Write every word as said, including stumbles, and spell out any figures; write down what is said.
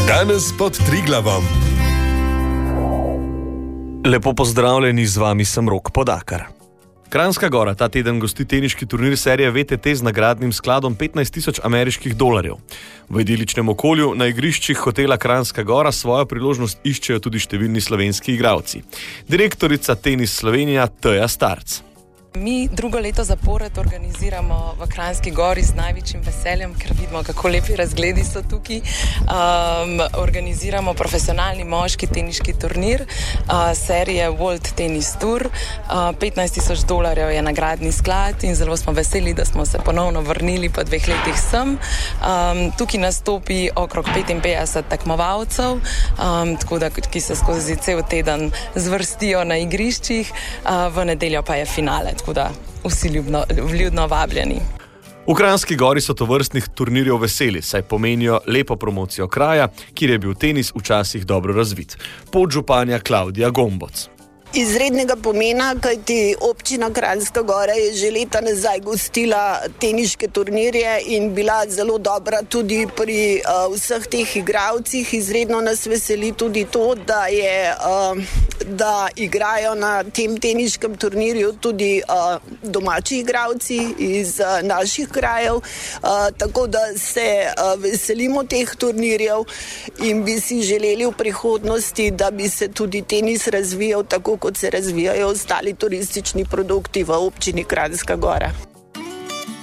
Danes pod Triglavom. Lepo pozdravljeni, z vami sem Rok Podakar. Kranjska Gora ta teden gosti teniški turnir serije V T T z nagradnim skladom petnajst tisoč ameriških dolarjev. V idiličnem okolju na igriščih hotela Kranjska Gora svojo priložnost iščejo tudi številni slovenski igralci. Direktorica Tenis Slovenija Teja Starc. Mi drugo leto zapored organiziramo v Kranjski Gori z največjim veseljem, ker vidimo, kako lepi razgledi so tukaj. Um, organiziramo profesionalni moški teniški turnir uh, serije World Tennis Tour. Uh, petnajst tisoč dolarjev je nagradni sklad in zelo smo veseli, da smo se ponovno vrnili po dveh letih sem. Um, tukaj nastopi okrog petinpetdeset tekmovalcev, um, tako da, ki se skozi cel teden zvrstijo na igriščih, uh, v nedeljo pa je finale. Tako da vsi ljubno, vljudno vabljeni. V Kranjski Gori so tovrstnih turnirjev veseli, saj pomenijo lepo promocijo kraja, kjer je bil tenis včasih dobro razvit. Podžupanja Klavdija Gomboc. Izrednega pomena, kajti občina Kranjska Gora je že leta nazaj gostila teniške turnirje in bila zelo dobra tudi pri uh, vseh teh igralcih. Izredno nas veseli tudi to, da, je, uh, da igrajo na tem teniškem turnirju tudi uh, domači igralci iz uh, naših krajev, uh, tako da se uh, veselimo teh turnirjev in bi si želeli v prihodnosti, da bi se tudi tenis razvijal tako, kot se razvijajo ostali turistični produkti v občini Kranjska Gora.